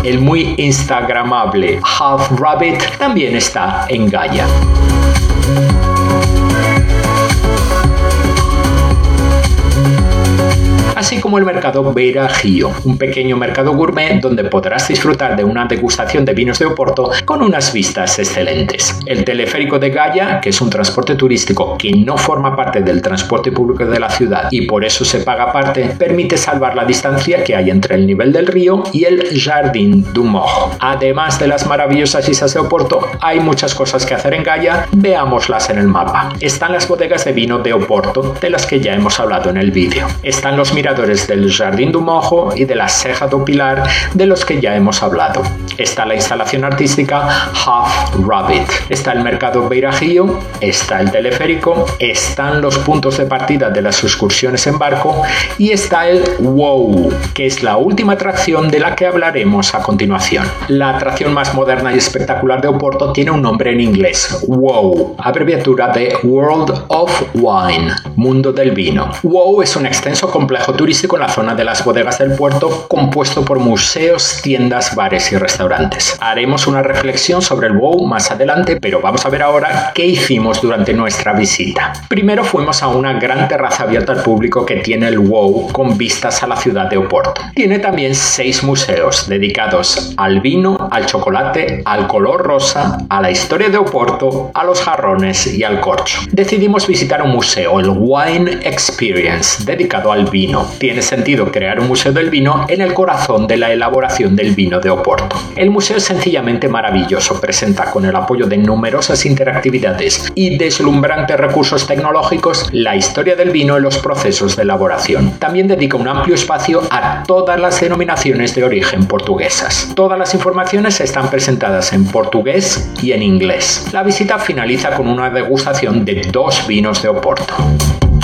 El muy instagramable Half Rabbit también está en Gaia. Así como el mercado Beira Rio, un pequeño mercado gourmet donde podrás disfrutar de una degustación de vinos de Oporto con unas vistas excelentes. El teleférico de Gaia, que es un transporte turístico que no forma parte del transporte público de la ciudad y por eso se paga aparte, permite salvar la distancia que hay entre el nivel del río y el Jardin du Mort. Además de las maravillosas islas de Oporto, hay muchas cosas que hacer en Gaia, veámoslas en el mapa. Están las bodegas de vino de Oporto, de las que ya hemos hablado en el vídeo. Están los miradores del Jardin du Mort y de la Serra do Pilar, de los que ya hemos hablado. Está la instalación artística Half Rabbit. Está el mercado Beira Rio, está el teleférico, están los puntos de partida de las excursiones en barco y está el WOW, que es la última atracción de la que hablaremos a continuación. La atracción más moderna y espectacular de Oporto tiene un nombre en inglés, WOW, abreviatura de World of Wine, Mundo del Vino. WOW es un extenso complejo turístico en la zona de las bodegas del puerto, compuesto por museos, tiendas, bares y restaurantes. Haremos una reflexión sobre el WOW más adelante, pero vamos a ver ahora qué hicimos durante nuestra visita. Primero fuimos a una gran terraza abierta al público que tiene el WOW con vistas a la ciudad de Oporto. Tiene también 6 museos dedicados al vino, al chocolate, al color rosa, a la historia de Oporto, a los jarrones y al corcho. Decidimos visitar un museo, el Wine Experience, dedicado al vino. Tiene sentido crear un museo del vino en el corazón de la elaboración del vino de Oporto. El museo es sencillamente maravilloso, presenta con el apoyo de numerosas interactividades y deslumbrantes recursos tecnológicos la historia del vino y los procesos de elaboración. También dedica un amplio espacio a todas las denominaciones de origen portuguesas. Todas las informaciones están presentadas en portugués y en inglés. La visita finaliza con una degustación de 2 vinos de Oporto.